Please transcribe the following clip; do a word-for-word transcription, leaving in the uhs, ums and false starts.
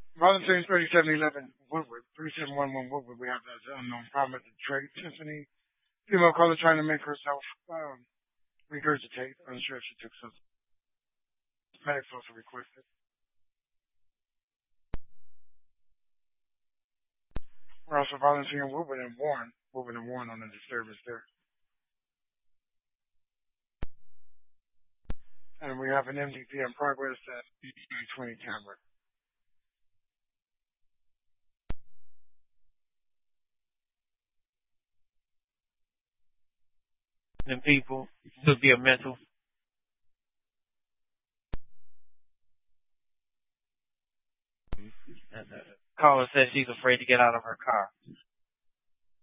Volunteering thirty-seven eleven Woodward, three seven one one Woodward, we have that unknown problem at the trade. Tiffany, female caller trying to make herself um, regurgitate. Unsure if she took some. Medics also requested. We're also volunteering Woodward and Warren. Woodward and Warren on the disturbance there. And we have an M D P in progress at E twenty camera. And people could be a mental. Caller says she's afraid to get out of her car.